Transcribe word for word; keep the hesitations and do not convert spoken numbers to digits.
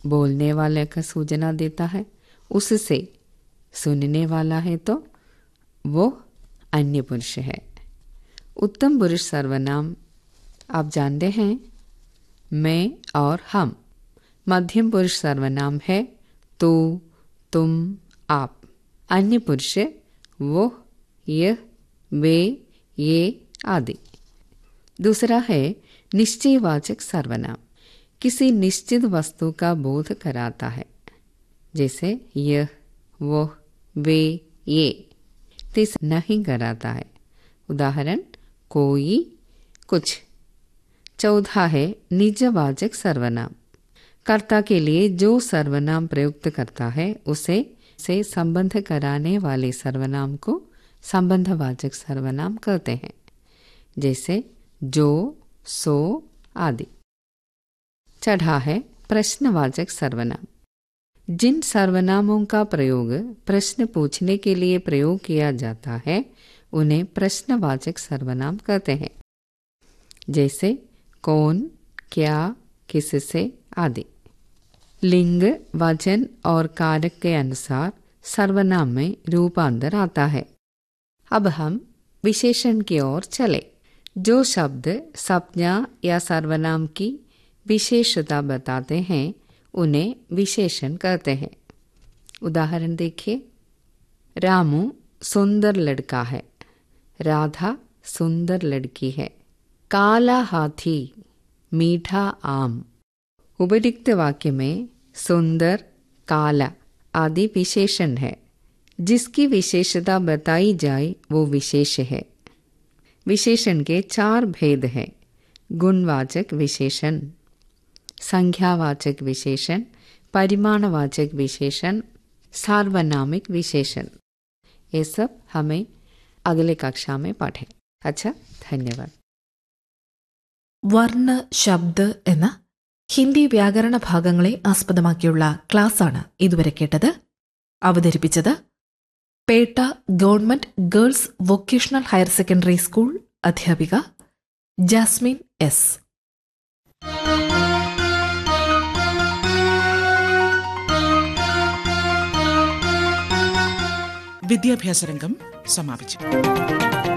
बोलने वाले का सूचना देता है, उससे सुनने वाला है तो वो अन्य पुरुष है। उत्तम पुरुष सर्वनाम आप जानते हैं, मैं और हम। मध्यम पुरुष सर्वनाम है तू, तुम, आप। अन्य पुरुष वो, यह, वे, ये आदि। दूसरा है निश्चयवाचक सर्वनाम। किसी निश्चित वस्तु का बोध कराता है, जैसे यह, वो, वे, ये। तीसरा नहीं कराता है, उदाहरण कोई, कुछ। चौथा है निजवाचक सर्वनाम। कर्ता के लिए जो सर्वनाम प्रयुक्त करता है उसे से संबंध कराने वाले सर्वनाम को संबंधवाचक सर्वनाम कहते हैं, जैसे जो, सो आदि। चढ़ा है प्रश्नवाचक सर्वनाम। जिन सर्वनामों का प्रयोग प्रश्न पूछने के लिए प्रयोग किया जाता है उन्हें प्रश्नवाचक सर्वनाम कहते हैं, जैसे कौन, क्या, किससे आदि। लिंग, वचन और कारक के अनुसार सर्वनाम में रूपांतर आता है। अब हम विशेषण की ओर चले। जो शब्द संज्ञा या सर्वनाम की विशेषता बताते हैं उन्हें विशेषण कहते हैं। उदाहरण देखिए, रामू सुंदर लड़का है, राधा सुंदर लड़की है। काला हाथी, मीठा आम। उपयुक्त वाक्य में सुंदर, काला आदि विशेषण है। जिसकी विशेषता बताई जाए वो विशेष है। विशेषण के चार भेद हैं: गुणवाचक विशेषण, संख्यावाचक विशेषण, परिमाणवाचक विशेषण, सार्वनामिक विशेषण। ये सब हमें अगले कक्षा में पढ़ें। अच्छा, धन्यवाद. വർണ്ണ ശബ്ദ് എന്ന ഹിന്ദി വ്യാകരണ ഭാഗങ്ങളെ ആസ്പദമാക്കിയുള്ള ക്ലാസ്സാണ് ഇതുവരെ കേട്ടത്. അവതരിപ്പിച്ചത് Pettah government girls vocational higher secondary school അധ്യാപിക ജാസ്മിൻ എസ്. വിദ്യാഭ്യാസ രംഗം സമാപിച്ചു.